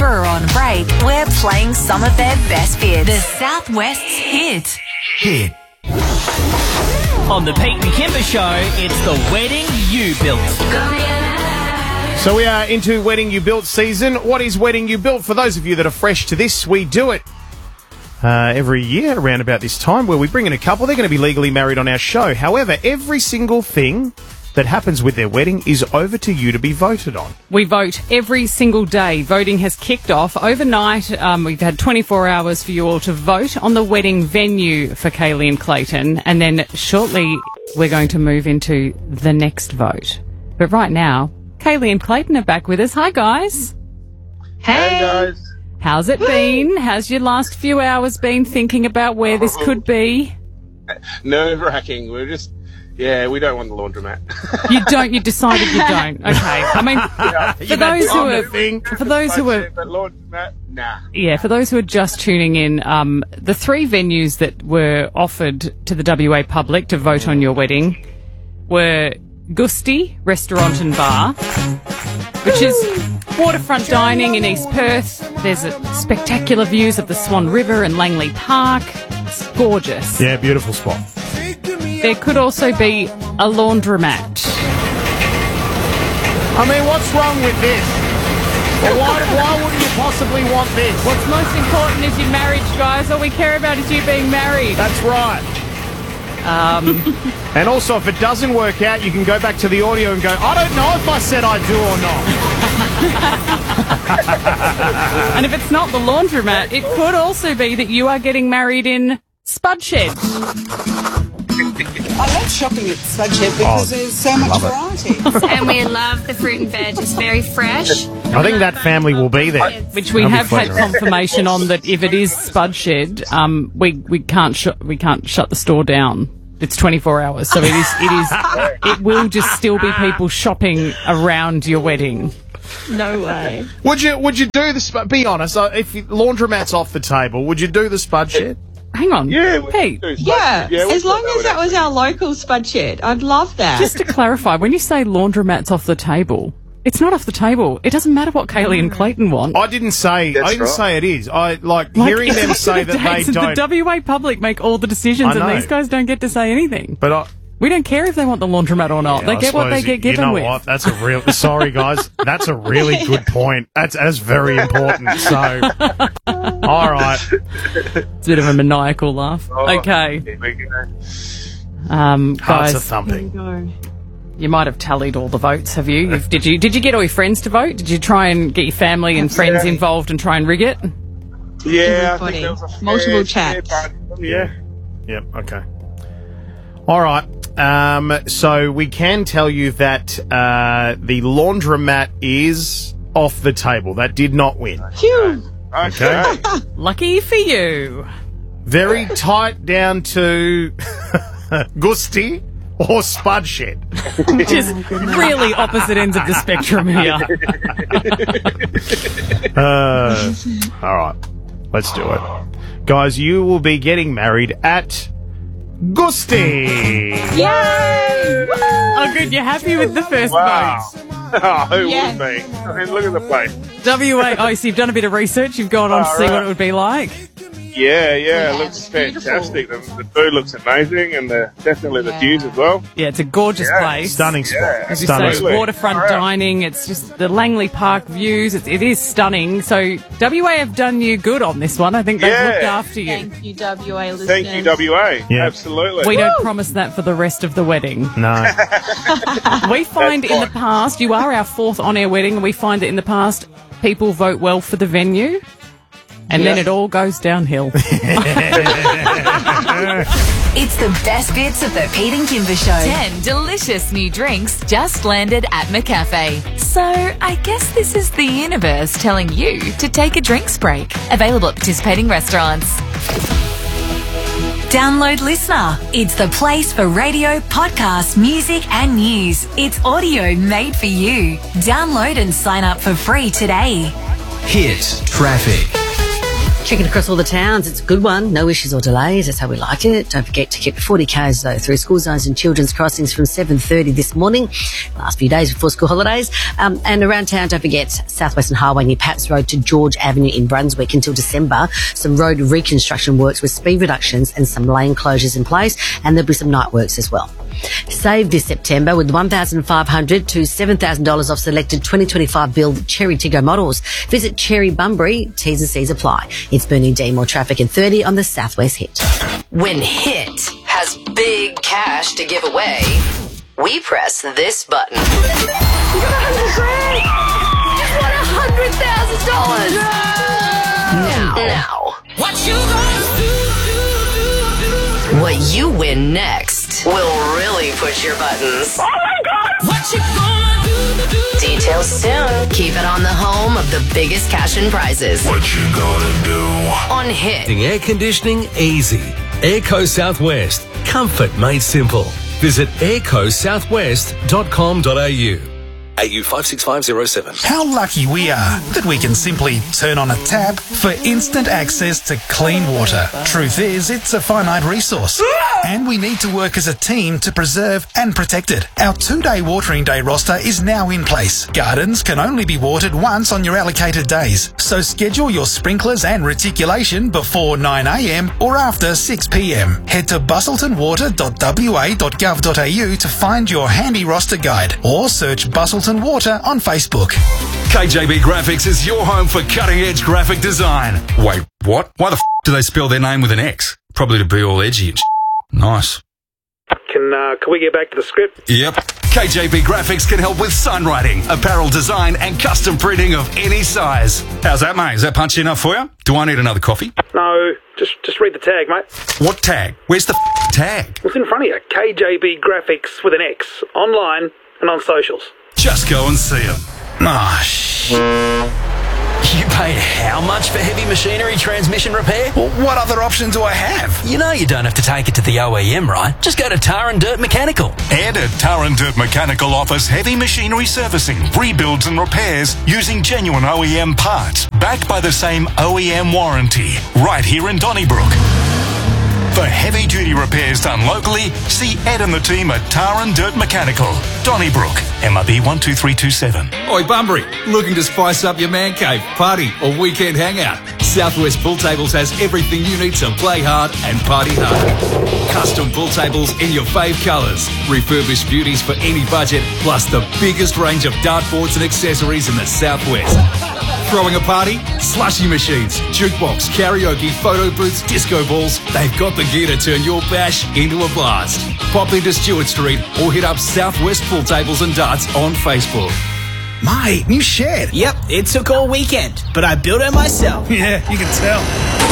Kimber are on break, we're playing some of their best bits. The Southwest's Hit. Hit. On the Pete and Kimber Show, it's the wedding you built. So we are into Wedding You Built season. What is Wedding You Built? For those of you that are fresh to this, we do it every year around about this time where we bring in a couple. They're going to be legally married on our show. However, every single thing that happens with their wedding is over to you to be voted on. We vote every single day. Voting has kicked off overnight. We've had 24 hours for you all to vote on the wedding venue for Kaylee and Clayton. And then shortly, we're going to move into the next vote. But right now, Kaylee and Clayton are back with us. Hi, guys. Hey, guys. How's it been? How's your last few hours been thinking about where this could be? Nerve-wracking. We don't want the laundromat. You don't? You decided you don't? Okay. I mean, for those who are... But laundromat, nah. Yeah, for those who are just tuning in, the three venues that were offered to the WA public to vote on your wedding were Gusti Restaurant and Bar, which is waterfront dining in East Perth. There's spectacular views of the Swan River and Langley Park. It's gorgeous. Yeah, beautiful spot. There could also be a laundromat. I mean, what's wrong with this? Why wouldn't you possibly want this? What's most important is your marriage, guys. All we care about is you being married. That's right. And also, if it doesn't work out, you can go back to the audio and go, I don't know if I said I do or not. And if it's not the laundromat, it could also be that you are getting married in Spudshed. I love shopping at Spudshed because there's so much variety. And we love the fruit and veg. It's very fresh. I think that family will be there. Which we have had confirmation on that if it is Spudshed, we can't shut the store down. It's 24 hours, so it will just still be people shopping around your wedding. No way. Would you do the be honest, if laundromat's off the table, would you do the Spudshed? Hang on. Yeah, Pete. Yeah, as long as that was our local Spudshed, I'd love that. Just to clarify, when you say laundromat's off the table, it's not off the table. It doesn't matter what Kaylee and Clayton want. I didn't say it is. I like hearing them say that they don't. The WA public make all the decisions, and these guys don't get to say anything. But we don't care if they want the laundromat or not. They get what they get given with. What? That's a real. Sorry, guys. That's a really good point. That's very important. So, all right. It's a bit of a maniacal laugh. Okay. Hearts guys, are thumping. You might have tallied all the votes, have you? Did you get all your friends to vote? Did you try and get your family and friends involved and try and rig it? Yeah, Everybody. I think there was a Multiple chats. Yeah. Yep. Okay. All right. So we can tell you that the laundromat is off the table. That did not win. Phew. Okay. Lucky for you. Very tight down to Gusti or Spudshed. Which is really opposite ends of the spectrum here. All right. Let's do it. Guys, you will be getting married at Gusti. Yay! Oh, good. You're happy with the first Wow. vote. Oh, who would be? I mean, look at the place. WA. Oh, so you've done a bit of research. You've gone on to see what it would be like. Yeah, it looks fantastic. The food looks amazing, and definitely the views as well. Yeah, it's a gorgeous place. Stunning spot. Yeah. As you Stunning. say, waterfront dining. It's just the Langley Park views. It is stunning. So WA have done you good on this one. I think they've looked after you. Thank you, WA listeners. Thank you, WA. Yeah. Absolutely. We don't promise that for the rest of the wedding. No. We find in the past, you are our fourth on-air wedding, and we find that in the past, people vote well for the venue. And then it all goes downhill. It's the best bits of the Pete and Kimber Show. 10 delicious new drinks just landed at McCafe. So I guess this is the universe telling you to take a drinks break. Available at participating restaurants. Download Listener. It's the place for radio, podcasts, music and news. It's audio made for you. Download and sign up for free today. Hit traffic. Checking across all the towns, it's a good one. No issues or delays. That's how we like it. Don't forget to keep 40 k's though through school zones and children's crossings from 7:30 this morning. Last few days before school holidays. And around town, don't forget Southwestern Highway near Paps Road to George Avenue in Brunswick until December. Some road reconstruction works with speed reductions and some lane closures in place. And there'll be some night works as well. Save this September with $1,500 to $7,000 off selected 2025 build Cherry Tiggo models. Visit Cherry Bunbury. T's and C's apply. It's Bernie D. More traffic in 30 on the Southwest Hit. When Hit has big cash to give away, we press this button. You got $100,000! You won $100,000! Now. What you gonna do? What you win next will really push your buttons. Oh my God! What you gonna do? Details soon. Keep it on the home of the biggest cash and prizes. What you gonna do? On Hit. Air conditioning easy. Airco Southwest. Comfort made simple. Visit aircosouthwest.com.au. AU 56507. How lucky we are that we can simply turn on a tap for instant access to clean water. Truth is, it's a finite resource, and we need to work as a team to preserve and protect it. Our 2-day watering day roster is now in place. Gardens can only be watered once on your allocated days, so schedule your sprinklers and reticulation before 9 a.m. or after 6 p.m. Head to bustletonwater.wa.gov.au to find your handy roster guide, or search Bustleton Water on Facebook. KJB Graphics is your home for cutting-edge graphic design. Wait, what? Why the do they spell their name with an X? Probably to be all edgy and Nice. Can we get back to the script? Yep. KJB Graphics can help with signwriting, apparel design, and custom printing of any size. How's that, mate? Is that punchy enough for you? Do I need another coffee? No, just read the tag, mate. What tag? Where's the tag? It's in front of you. KJB Graphics with an X. Online and on socials. Just go and see them. Ah, You paid how much for heavy machinery transmission repair? Well, what other option do I have? You know you don't have to take it to the OEM, right? Just go to Tar and Dirt Mechanical. Ed at Tar and Dirt Mechanical offers heavy machinery servicing, rebuilds and repairs using genuine OEM parts, backed by the same OEM warranty, right here in Donnybrook. For heavy-duty repairs done locally, see Ed and the team at Tar and Dirt Mechanical, Donnybrook, MRB 12327. Oi, Bunbury, looking to spice up your man cave, party or weekend hangout? Southwest Pool Tables has everything you need to play hard and party hard. Custom pool tables in your fave colours, refurbished beauties for any budget, plus the biggest range of dartboards and accessories in the Southwest. Throwing a party? Slushy machines, jukebox, karaoke, photo booths, disco balls. They've got the gear to turn your bash into a blast. Pop into Stewart Street or hit up Southwest Pool Tables and Darts on Facebook. Mate, new shed. Yep, it took all weekend, but I built it myself. Yeah, you can tell.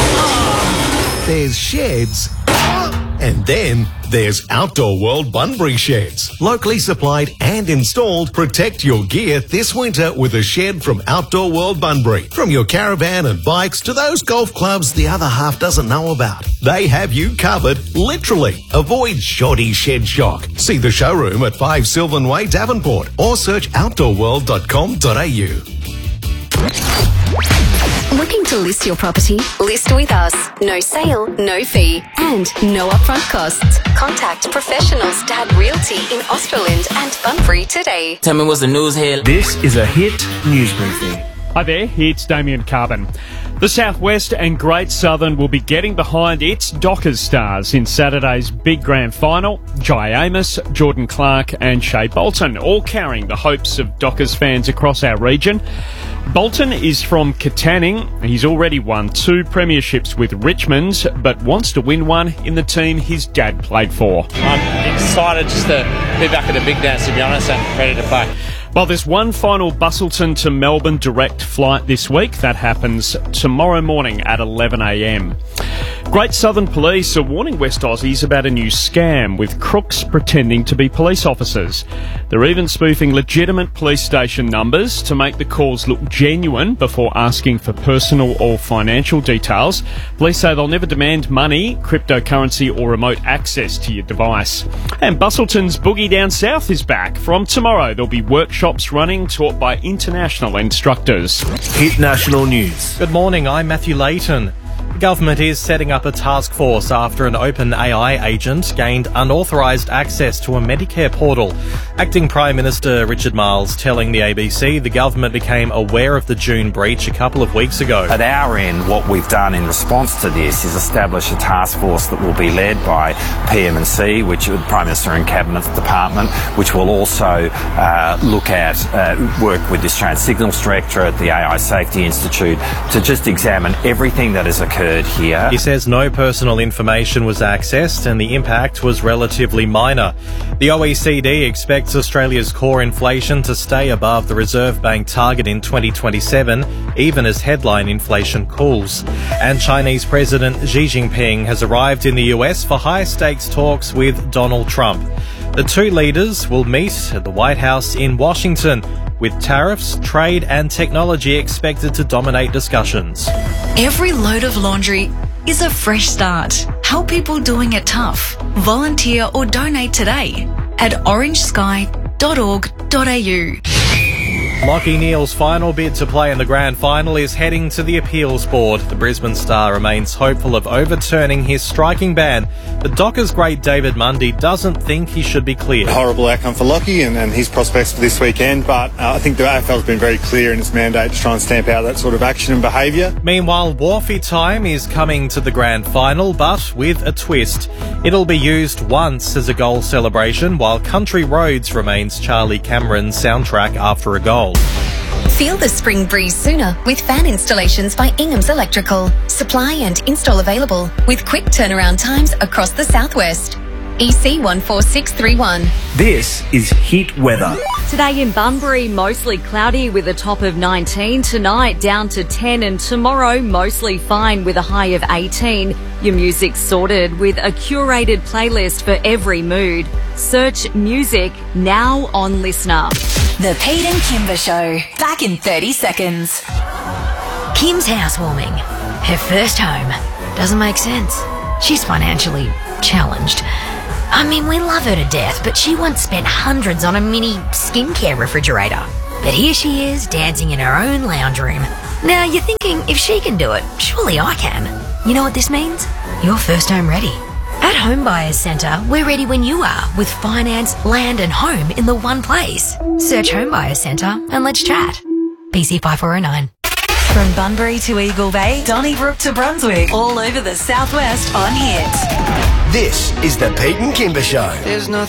There's sheds. And then there's Outdoor World Bunbury Sheds. Locally supplied and installed, protect your gear this winter with a shed from Outdoor World Bunbury. From your caravan and bikes to those golf clubs the other half doesn't know about. They have you covered, literally. Avoid shoddy shed shock. See the showroom at 5 Sylvan Way, Davenport, or search outdoorworld.com.au. Looking to list your property? List with us. No sale, no fee, and no upfront costs. Contact professionals Dad Realty in Australand and Bunbury today. Tell me what's the news here. This is a Hit News Briefing. Hi there, it's Damien Carbon. The Southwest and Great Southern will be getting behind its Dockers stars in Saturday's big grand final. Jai Amos, Jordan Clark and Shea Bolton, all carrying the hopes of Dockers fans across our region. Bolton is from Katanning. He's already won 2 premierships with Richmond, but wants to win one in the team his dad played for. I'm excited just to be back at the big dance, to be honest, and ready to play. Well, there's one final Bustleton to Melbourne direct flight this week. That happens tomorrow morning at 11 a.m. Great Southern Police are warning West Aussies about a new scam with crooks pretending to be police officers. They're even spoofing legitimate police station numbers to make the calls look genuine before asking for personal or financial details. Police say they'll never demand money, cryptocurrency or remote access to your device. And Bustleton's Boogie Down South is back. From tomorrow, there'll be workshops running taught by international instructors. Hit National News. Good morning, I'm Matthew Layton. Government is setting up a task force after an OpenAI agent gained unauthorised access to a Medicare portal. Acting Prime Minister Richard Marles telling the ABC the government became aware of the June breach a couple of weeks ago. At our end, what we've done in response to this is establish a task force that will be led by PM&C, which is the Prime Minister and Cabinet Department, which will also look at work with the Australian Signals Directorate, the AI Safety Institute, to just examine everything that has occurred here. He says no personal information was accessed and the impact was relatively minor. The OECD expects Australia's core inflation to stay above the Reserve Bank target in 2027, even as headline inflation cools. And Chinese President Xi Jinping has arrived in the US for high-stakes talks with Donald Trump. The two leaders will meet at the White House in Washington, with tariffs, trade and technology expected to dominate discussions. Every load of laundry is a fresh start. Help people doing it tough. Volunteer or donate today at orangesky.org.au. Lachie Neale's final bid to play in the grand final is heading to the appeals board. The Brisbane star remains hopeful of overturning his striking ban, but Dockers great David Mundy doesn't think he should be cleared. Horrible outcome for Lachie and his prospects for this weekend, but I think the AFL's been very clear in its mandate to try and stamp out that sort of action and behaviour. Meanwhile, Wharfie time is coming to the grand final, but with a twist. It'll be used once as a goal celebration, while Country Roads remains Charlie Cameron's soundtrack after a goal. Feel the spring breeze sooner with fan installations by Ingham's Electrical. Supply and install available with quick turnaround times across the southwest. EC 14631. This is Hit Weather. Today in Bunbury, mostly cloudy with a top of 19. Tonight down to 10, and tomorrow mostly fine with a high of 18. Your music's sorted with a curated playlist for every mood. Search music now on Listener. The Pete and Kimber Show. Back in 30 seconds. Kim's housewarming. Her first home. Doesn't make sense. She's financially challenged. I mean, we love her to death, but she once spent hundreds on a mini skincare refrigerator. But here she is, dancing in her own lounge room. Now, you're thinking, if she can do it, surely I can. You know what this means? You're first home ready. At Home Buyers Centre, we're ready when you are, with finance, land and home in the one place. Search Home Buyers Centre and let's chat. PC 5409. From Bunbury to Eagle Bay, Donnybrook to Brunswick, all over the southwest on Hit. This is the Pete and Kimber Show. There's nothing